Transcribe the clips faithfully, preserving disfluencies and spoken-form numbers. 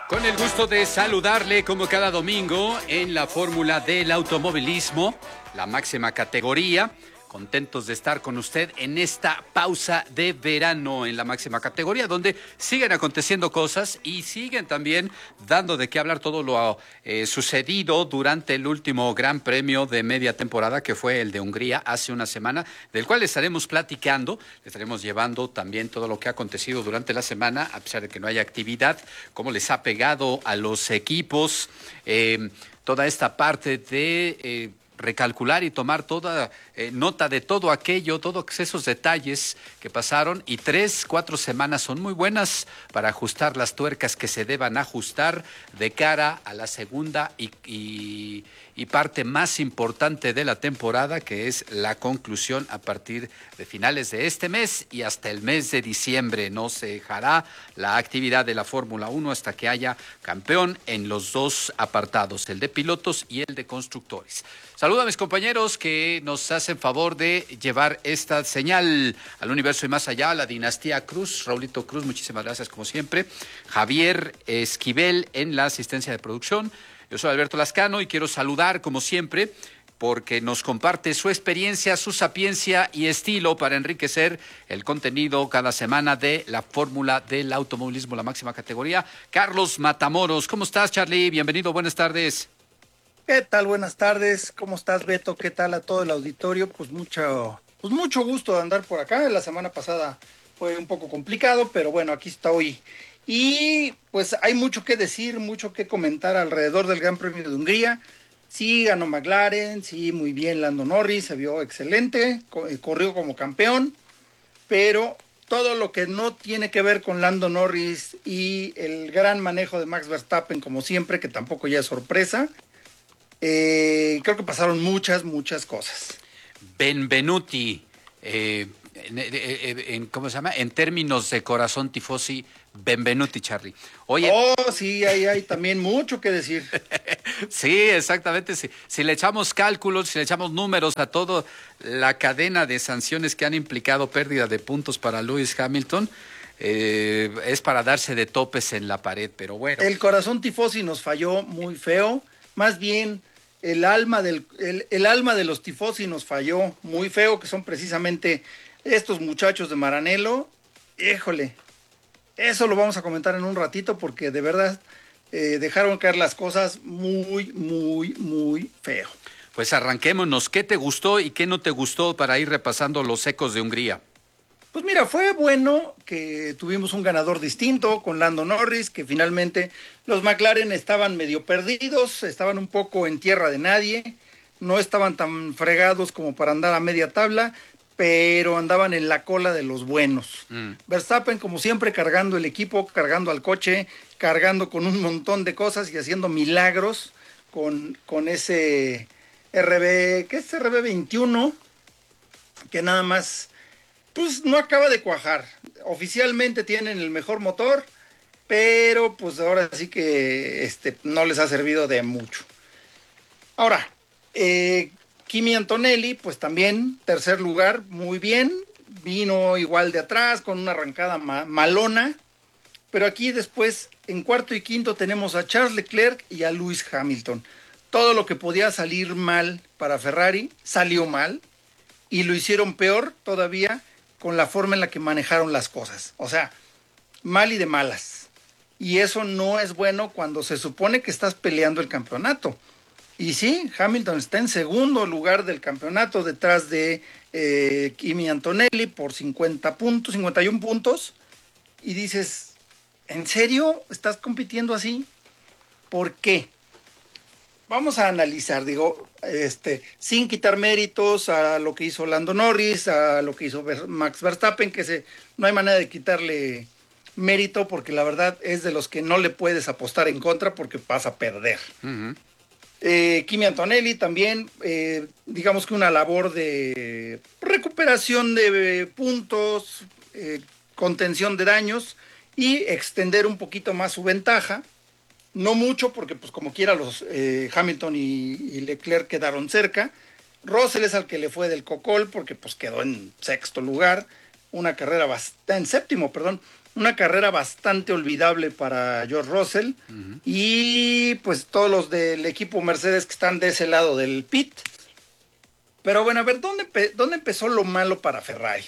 Con el gusto de saludarle como cada domingo en la fórmula del automovilismo, la máxima categoría. Contentos de estar con usted en esta pausa de verano en la máxima categoría, donde siguen aconteciendo cosas y siguen también dando de qué hablar todo lo eh, sucedido durante el último Gran Premio de media temporada, que fue el de Hungría hace una semana, del cual les estaremos platicando, les estaremos llevando también todo lo que ha acontecido durante la semana, a pesar de que no haya actividad, cómo les ha pegado a los equipos, eh, toda esta parte de... Eh, recalcular y tomar toda eh, nota de todo aquello, todos esos detalles que pasaron, y tres, cuatro semanas son muy buenas para ajustar las tuercas que se deban ajustar de cara a la segunda y, y, y parte más importante de la temporada, que es la conclusión a partir de finales de este mes y hasta el mes de diciembre. No se dejará la actividad de la Fórmula uno hasta que haya campeón en los dos apartados, el de pilotos y el de constructores. Saludo a mis compañeros que nos hacen favor de llevar esta señal al universo y más allá, a la dinastía Cruz. Raulito Cruz, muchísimas gracias como siempre. Javier Esquivel en la asistencia de producción. Yo soy Alberto Lascano y quiero saludar como siempre porque nos comparte su experiencia, su sapiencia y estilo para enriquecer el contenido cada semana de la fórmula del automovilismo, la máxima categoría. Carlos Matamoros, ¿cómo estás, Charlie? Bienvenido, buenas tardes. ¿Qué tal? Buenas tardes. ¿Cómo estás, Beto? ¿Qué tal a todo el auditorio? Pues mucho, pues mucho gusto de andar por acá. La semana pasada fue un poco complicado, pero bueno, aquí estoy. Y pues hay mucho que decir, mucho que comentar alrededor del Gran Premio de Hungría. Sí, ganó McLaren, sí, muy bien Lando Norris, se vio excelente, corrió como campeón, pero todo lo que no tiene que ver con Lando Norris y el gran manejo de Max Verstappen, como siempre, que tampoco ya es sorpresa, Eh, creo que pasaron muchas, muchas cosas. Benvenuti, eh, en, en, en, ¿cómo se llama? En términos de corazón tifosi, benvenuti, Charlie. Oye, oh, sí, ahí hay también mucho que decir. Sí, exactamente. Si, si le echamos cálculos, si le echamos números a toda la cadena de sanciones que han implicado pérdida de puntos para Lewis Hamilton, eh, es para darse de topes en la pared, pero bueno. El corazón tifosi nos falló muy feo, más bien el alma del el, el alma de los tifosi nos falló muy feo, que son precisamente estos muchachos de Maranello. Híjole, eso lo vamos a comentar en un ratito porque de verdad eh, dejaron caer las cosas muy, muy, muy feo. Pues arranquémonos. ¿Qué te gustó y qué no te gustó para ir repasando los ecos de Hungría? Pues mira, fue bueno que tuvimos un ganador distinto con Lando Norris, que finalmente los McLaren estaban medio perdidos, estaban un poco en tierra de nadie, no estaban tan fregados como para andar a media tabla, pero andaban en la cola de los buenos. Mm. Verstappen, como siempre, cargando el equipo, cargando al coche, cargando con un montón de cosas y haciendo milagros con, con ese R B, ¿qué es R B veintiuno? Que nada más... pues no acaba de cuajar. Oficialmente tienen el mejor motor, pero pues ahora sí que este, no les ha servido de mucho. Ahora, eh, Kimi Antonelli, pues también, tercer lugar, muy bien. Vino igual de atrás, con una arrancada ma- malona. Pero aquí después, en cuarto y quinto, tenemos a Charles Leclerc y a Lewis Hamilton. Todo lo que podía salir mal para Ferrari, salió mal. Y lo hicieron peor todavía con la forma en la que manejaron las cosas. O sea, mal y de malas. Y eso no es bueno cuando se supone que estás peleando el campeonato. Y sí, Hamilton está en segundo lugar del campeonato detrás de eh, Kimi Antonelli por cincuenta puntos, cincuenta y uno puntos. Y dices, ¿en serio estás compitiendo así? ¿Por qué? Vamos a analizar, digo, este, sin quitar méritos a lo que hizo Lando Norris, a lo que hizo Max Verstappen, que se, no hay manera de quitarle mérito porque la verdad es de los que no le puedes apostar en contra porque vas a perder. Uh-huh. Eh, Kimi Antonelli también, eh, digamos que una labor de recuperación de puntos, eh, contención de daños y extender un poquito más su ventaja. No mucho, porque pues como quiera los eh, Hamilton y, y Leclerc quedaron cerca. Russell es al que le fue del cocol, porque pues quedó en sexto lugar. Una carrera bastante, en séptimo, perdón. una carrera bastante olvidable para George Russell. Uh-huh. Y pues todos los del equipo Mercedes que están de ese lado del pit. Pero bueno, a ver, ¿dónde, dónde empezó lo malo para Ferrari?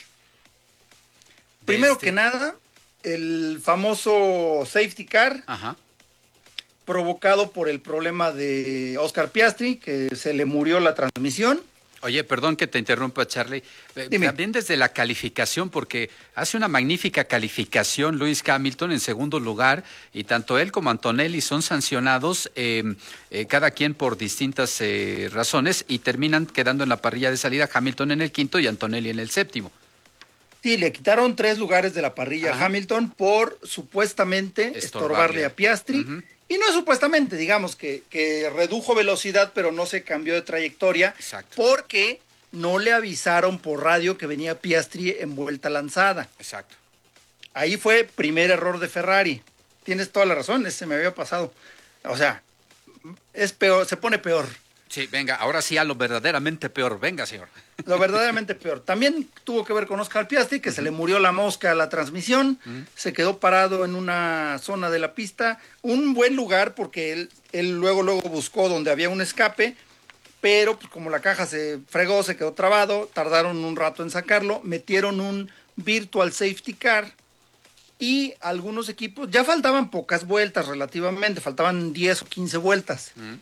Primero este... que nada, el famoso safety car, uh-huh, provocado por el problema de Oscar Piastri, que se le murió la transmisión. Oye, perdón que te interrumpa, Charlie. Dime. También desde la calificación, porque hace una magnífica calificación Lewis Hamilton en segundo lugar, y tanto él como Antonelli son sancionados, eh, eh, cada quien por distintas eh, razones, y terminan quedando en la parrilla de salida Hamilton en el quinto y Antonelli en el séptimo. Sí, le quitaron tres lugares de la parrilla a Hamilton por supuestamente estorbarle, estorbarle a Piastri. Uh-huh. Y no supuestamente, digamos que, que redujo velocidad, pero no se cambió de trayectoria. Exacto. Porque no le avisaron por radio que venía Piastri en vuelta lanzada. Exacto. Ahí fue primer error de Ferrari. Tienes toda la razón, ese me había pasado. O sea, es peor, se pone peor. Sí, venga, ahora sí a lo verdaderamente peor. Venga, señor. Lo verdaderamente peor. También tuvo que ver con Oscar Piastri, que uh-huh, se le murió la mosca a la transmisión, uh-huh, se quedó parado en una zona de la pista, un buen lugar porque él, él luego, luego buscó donde había un escape, pero pues, como la caja se fregó, se quedó trabado, tardaron un rato en sacarlo, metieron un virtual safety car y algunos equipos, ya faltaban pocas vueltas relativamente, faltaban diez o quince vueltas. Uh-huh.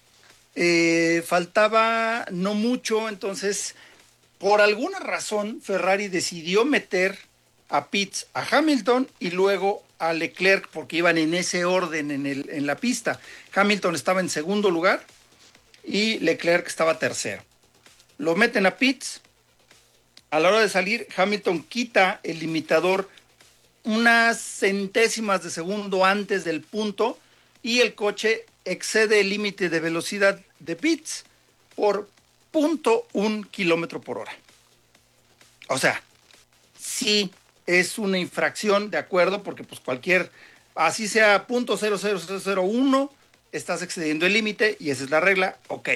Eh, faltaba no mucho, entonces por alguna razón Ferrari decidió meter a pits a Hamilton y luego a Leclerc porque iban en ese orden en, el, en la pista. Hamilton estaba en segundo lugar y Leclerc estaba tercero. Lo meten a pits. A la hora de salir, Hamilton quita el limitador unas centésimas de segundo antes del punto y el coche excede el límite de velocidad de pits por punto un kilómetro por hora. O sea, sí es una infracción, de acuerdo, porque pues cualquier, así sea punto cero cero cero cero uno, estás excediendo el límite y esa es la regla, ok.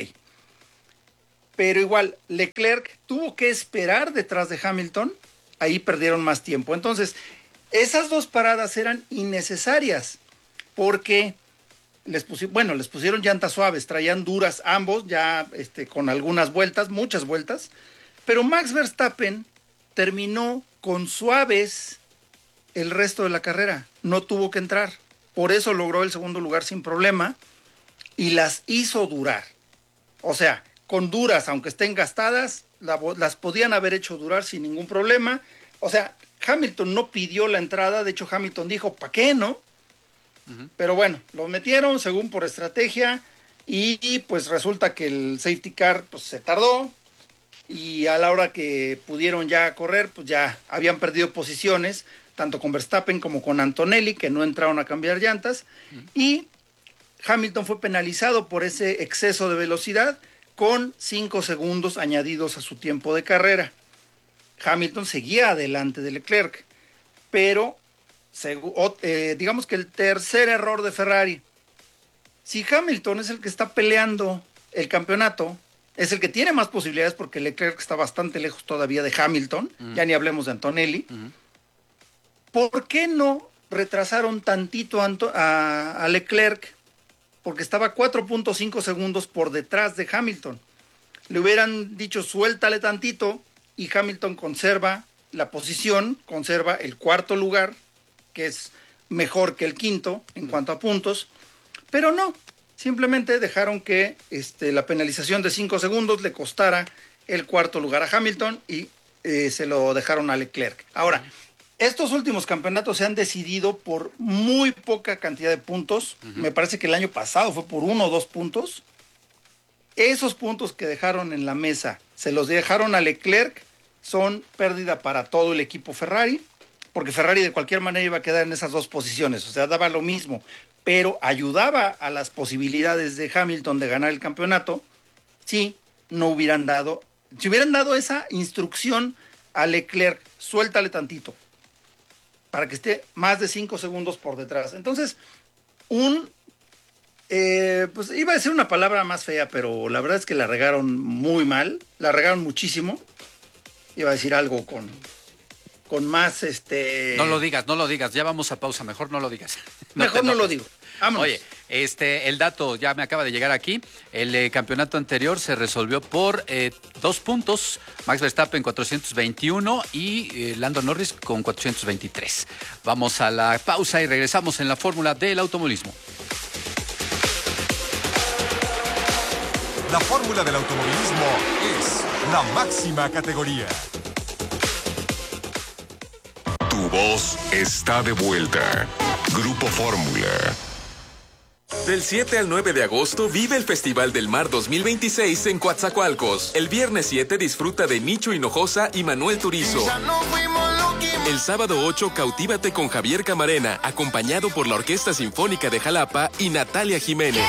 Pero igual, Leclerc tuvo que esperar detrás de Hamilton, ahí perdieron más tiempo. Entonces, esas dos paradas eran innecesarias, porque les pusieron, bueno, les pusieron llantas suaves, traían duras ambos, ya este, con algunas vueltas, muchas vueltas, pero Max Verstappen terminó con suaves el resto de la carrera, no tuvo que entrar, por eso logró el segundo lugar sin problema y las hizo durar. O sea, con duras, aunque estén gastadas, la, las podían haber hecho durar sin ningún problema. O sea, Hamilton no pidió la entrada, de hecho Hamilton dijo, ¿para qué no? Uh-huh. Pero bueno, lo metieron según por estrategia y, y pues resulta que el safety car pues, se tardó y a la hora que pudieron ya correr, pues ya habían perdido posiciones, tanto con Verstappen como con Antonelli, que no entraron a cambiar llantas, uh-huh, y Hamilton fue penalizado por ese exceso de velocidad con cinco segundos añadidos a su tiempo de carrera. Hamilton seguía adelante de Leclerc, pero eh, digamos que el tercer error de Ferrari, si Hamilton es el que está peleando el campeonato, es el que tiene más posibilidades porque Leclerc está bastante lejos todavía de Hamilton, uh-huh, ya ni hablemos de Antonelli, uh-huh, ¿por qué no retrasaron tantito a, a Leclerc? Porque estaba cuatro punto cinco segundos por detrás de Hamilton. Le hubieran dicho suéltale tantito y Hamilton conserva la posición, conserva el cuarto lugar, que es mejor que el quinto en cuanto a puntos, pero no, simplemente dejaron que este, la penalización de cinco segundos le costara el cuarto lugar a Hamilton y eh, se lo dejaron a Leclerc. Ahora, estos últimos campeonatos se han decidido por muy poca cantidad de puntos, uh-huh, me parece que el año pasado fue por uno o dos puntos. Esos puntos que dejaron en la mesa, se los dejaron a Leclerc, son pérdida para todo el equipo Ferrari, porque Ferrari de cualquier manera iba a quedar en esas dos posiciones, o sea, daba lo mismo, pero ayudaba a las posibilidades de Hamilton de ganar el campeonato si no hubieran dado, si hubieran dado esa instrucción a Leclerc, suéltale tantito, para que esté más de cinco segundos por detrás. Entonces, un, eh, pues iba a decir una palabra más fea, pero la verdad es que la regaron muy mal, la regaron muchísimo, iba a decir algo con... con más este. No lo digas, no lo digas. Ya vamos a pausa. Mejor no lo digas. No Mejor no lo digo. Vámonos. Oye, este, el dato ya me acaba de llegar aquí. El eh, campeonato anterior se resolvió por eh, dos puntos. Max Verstappen cuatrocientos veintiuno y eh, Lando Norris con cuatrocientos veintitrés. Vamos a la pausa y regresamos en la fórmula del automovilismo. La fórmula del automovilismo es la máxima categoría. Tu voz está de vuelta. Grupo Fórmula. Del siete al nueve de agosto vive el Festival del Mar dos mil veintiséis en Coatzacoalcos. El viernes siete disfruta de Nicho Hinojosa y Manuel Turizo. El sábado ocho cautívate con Javier Camarena, acompañado por la Orquesta Sinfónica de Jalapa y Natalia Jiménez.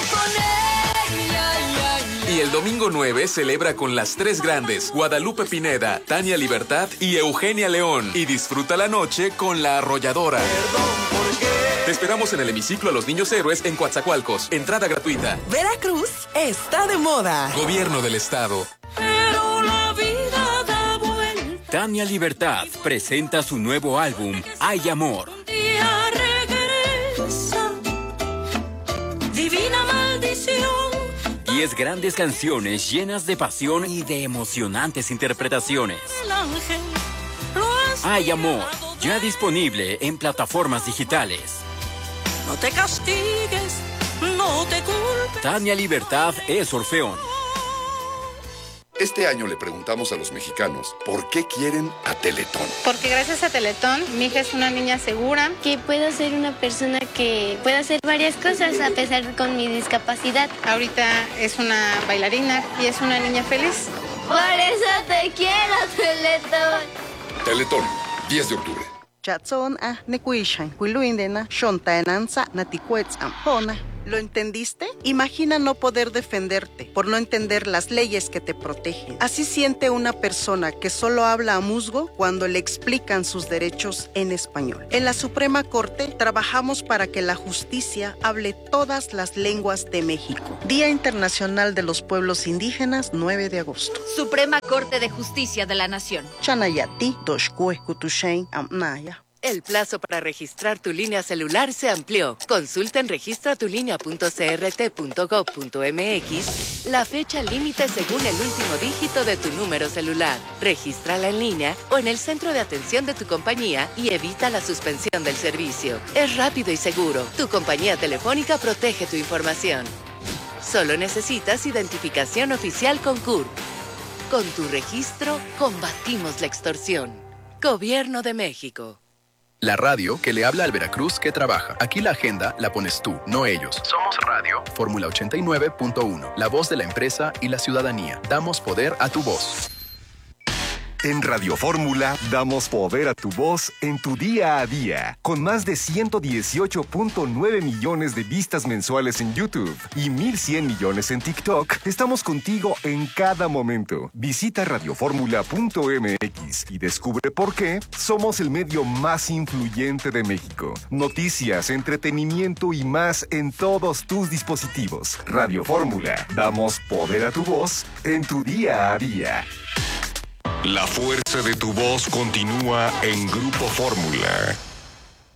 Y el domingo nueve celebra con las tres grandes, Guadalupe Pineda, Tania Libertad y Eugenia León. Y disfruta la noche con La Arrolladora. Te esperamos en el hemiciclo a los Niños Héroes en Coatzacoalcos. Entrada gratuita. Veracruz está de moda. Gobierno del Estado. Pero la vida da vuelta. Tania Libertad presenta su nuevo álbum, Hay Amor. Un día regresa. Divina maldición. Diez grandes canciones llenas de pasión y de emocionantes interpretaciones. El ángel lo has Hay Amor, tirado ya de- disponible en plataformas digitales. No te castigues, no te culpes. Tania Libertad es Orfeón. Este año le preguntamos a los mexicanos por qué quieren a Teletón. Porque gracias a Teletón, mi hija es una niña segura. Que puedo ser una persona que pueda hacer varias cosas a pesar con mi discapacidad. Ahorita es una bailarina y es una niña feliz. Por eso te quiero, Teletón. Teletón, diez de octubre. Chatson a nekuishan, huiluindena, shontaenanza, natikuetzam, hona. ¿Lo entendiste? Imagina no poder defenderte por no entender las leyes que te protegen. Así siente una persona que solo habla a musgo cuando le explican sus derechos en español. En la Suprema Corte trabajamos para que la justicia hable todas las lenguas de México. Día Internacional de los Pueblos Indígenas, nueve de agosto. Suprema Corte de Justicia de la Nación. Chanayati, doshkue, kutushen, amnaya. El plazo para registrar tu línea celular se amplió. Consulta en registra tu línea punto c r t punto gov punto m x la fecha límite según el último dígito de tu número celular. Regístrala en línea o en el centro de atención de tu compañía y evita la suspensión del servicio. Es rápido y seguro. Tu compañía telefónica protege tu información. Solo necesitas identificación oficial con C U R. Con tu registro, combatimos la extorsión. Gobierno de México. La radio que le habla al Veracruz que trabaja. Aquí la agenda la pones tú, no ellos. Somos Radio Fórmula ochenta y nueve punto uno, la voz de la empresa y la ciudadanía. Damos poder a tu voz. En Radio Fórmula damos poder a tu voz en tu día a día. Con más de ciento dieciocho punto nueve millones de vistas mensuales en YouTube y mil cien millones en TikTok, estamos contigo en cada momento. Visita radio fórmula punto m x y descubre por qué somos el medio más influyente de México. Noticias, entretenimiento y más en todos tus dispositivos. Radio Fórmula, damos poder a tu voz en tu día a día. La fuerza de tu voz continúa en Grupo Fórmula.